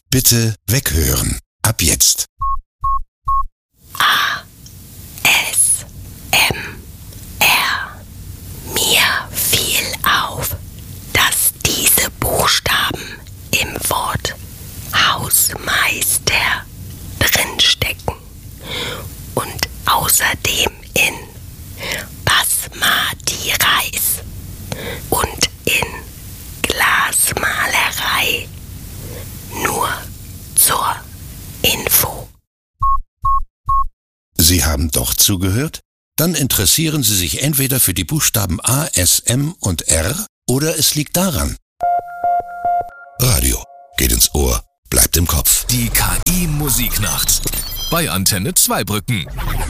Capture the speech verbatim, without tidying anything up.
Bitte weghören. Ab jetzt. A. S. M. R. Mir fiel auf, dass diese Buchstaben im Wort Hausmeister drinstecken und außerdem in Basmati Reis und in Glasmalerei. Nur zur Info. Sie haben doch zugehört? Dann interessieren Sie sich entweder für die Buchstaben A, S, M und R oder es liegt daran. Radio geht ins Ohr, bleibt im Kopf. Die K I-Musiknacht bei Antenne Zweibrücken.